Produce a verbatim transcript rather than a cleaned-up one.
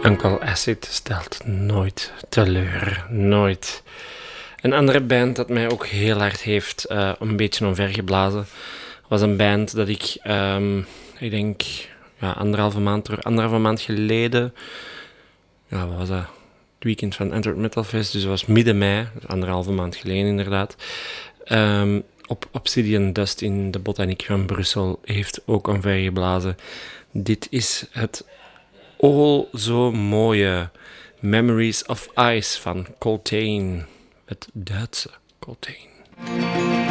Uncle Acid stelt nooit teleur. Nooit. Een andere band dat mij ook heel hard heeft uh, een beetje omvergeblazen was een band dat ik, um, ik denk, ja, anderhalve maand, terug, anderhalve maand geleden, ja, wat was dat? Het weekend van Antwerp Metal Fest, dus dat was midden mei, anderhalve maand geleden inderdaad. Um, op Obsidian Dust in de Botaniek van Brussel heeft ook omvergeblazen. Dit is het oh zo mooie Memories of Ice van Coltrane. Het Duitse Coltrane.